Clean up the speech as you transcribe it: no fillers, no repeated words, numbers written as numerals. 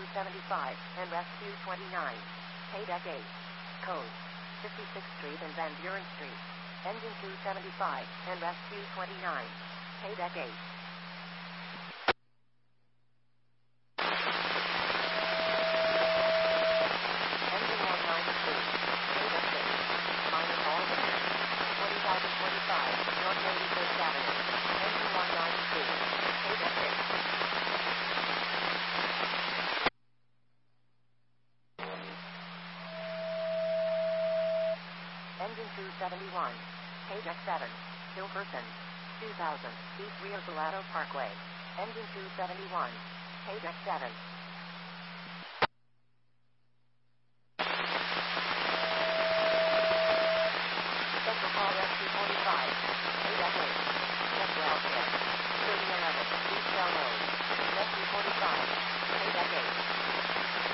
275, and Rescue 29. Paydeck 8. Code 56th Street and Van Buren Street. Engine 275, and Rescue 29. Paydeck 8. Engine 192. Paydeck 6. Minus all repairs. 20,025, North 81st Avenue. Engine 192. Paydeck 6. Engine 271. Paydeck 7. Hilferson. 2000, East Rio Salado Parkway. Engine 271. Paydeck 7.